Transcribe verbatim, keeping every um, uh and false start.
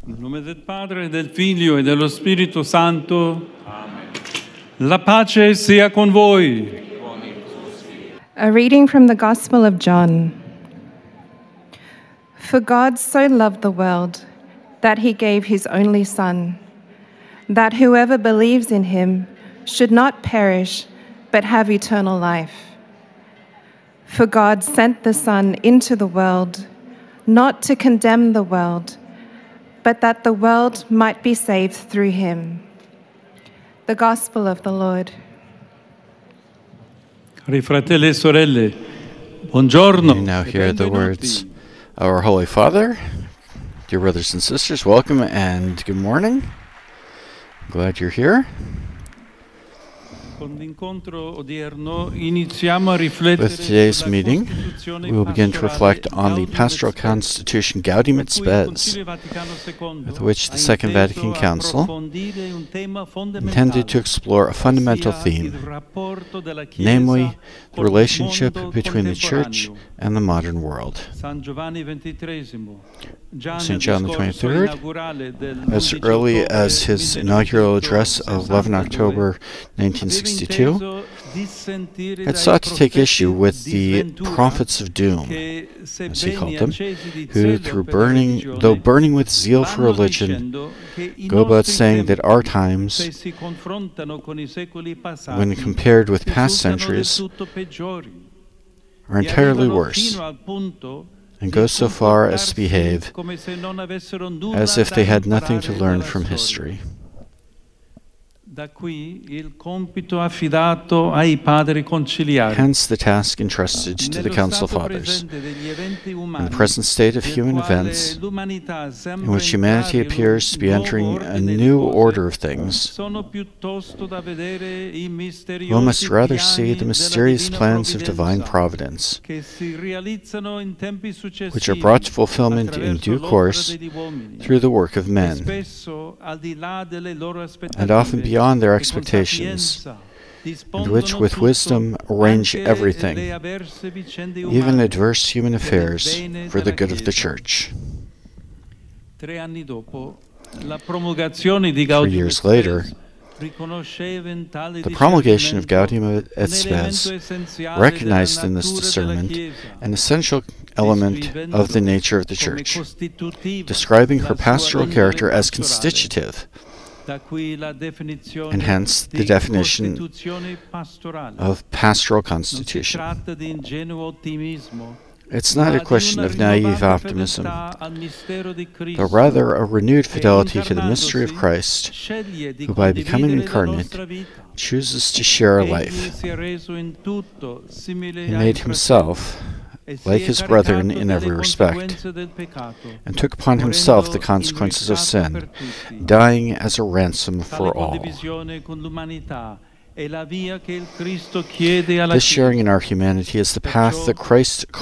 Nel nome del Padre, del Figlio e dello Spirito Santo. Amen. La pace sia con voi. A reading from the Gospel of John. For God so loved the world that he gave his only Son, that whoever believes in him should not perish but have eternal life. For God sent the Son into the world, not to condemn the world, but that the world might be saved through him. The Gospel of the Lord. Cari fratelli e sorelle, buongiorno. We now hear the words of our Holy Father. Dear brothers and sisters, welcome and good morning. Glad you're here. With today's meeting, we will begin to reflect on the Pastoral Constitution Gaudium et Spes, with which the Second Vatican Council intended to explore a fundamental theme, namely the relationship between the Church and the modern world. Saint John the twenty-third, as early as his inaugural address of the eleventh of October nineteen sixty-two, had sought to take issue with the prophets of doom, as he called them, who, through burning, though burning with zeal for religion, go about saying that our times, when compared with past centuries, are entirely worse, and go so far as to behave as if they had nothing to learn from history. Hence the task entrusted to the Council Fathers. In the present state of human events, in which humanity appears to be entering a new order of things, we must rather see the mysterious plans of divine providence, which are brought to fulfillment in due course through the work of men, and often beyond their expectations, and which with wisdom arrange everything, even adverse human affairs, for the good of the Church. Three years later, the promulgation of Gaudium et Spes recognized in this discernment an essential element of the nature of the Church, describing her pastoral character as constitutive, and hence the definition of pastoral constitution. It's not a question of naive optimism, but rather a renewed fidelity to the mystery of Christ, who by becoming incarnate chooses to share our life. He made himself like his brethren in every respect, and took upon himself the consequences of sin, dying as a ransom for all. This sharing in our humanity is the path that Christ